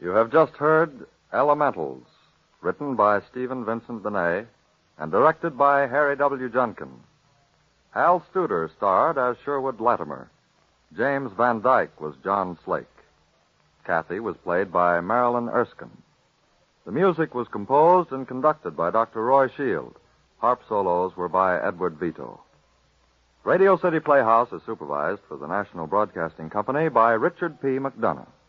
You have just heard Elementals, written by Stephen Vincent Benet and directed by Harry W. Junkin. Hal Studer starred as Sherwood Latimer. James Van Dyke was John Slake. Kathy was played by Marilyn Erskine. The music was composed and conducted by Dr. Roy Shield. Harp solos were by Edward Vito. Radio City Playhouse is supervised for the National Broadcasting Company by Richard P. McDonough.